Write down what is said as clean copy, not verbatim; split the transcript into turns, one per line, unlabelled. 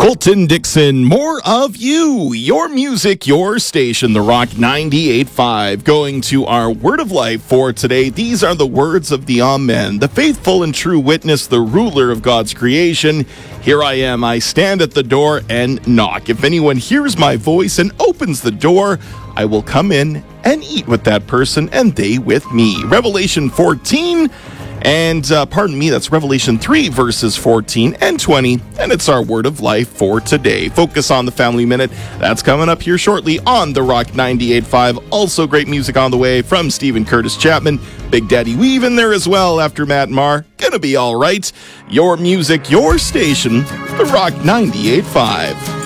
Colton Dixon, more of you, your music, your station, The Rock 98.5. Going to our word of life for today. These are the words of the Amen, the faithful and true witness, the ruler of God's creation. Here I am, I stand at the door and knock. If anyone hears my voice and opens the door, I will come in and eat with that person and they with me. Revelation 14. And that's Revelation 3, verses 14 and 20. And it's our word of life for today. Focus on the Family Minute. That's coming up here shortly on The Rock 98.5. Also great music on the way from Stephen Curtis Chapman. Big Daddy Weave in there as well after Matt Marr. Gonna be all right. Your music, your station, The Rock 98.5.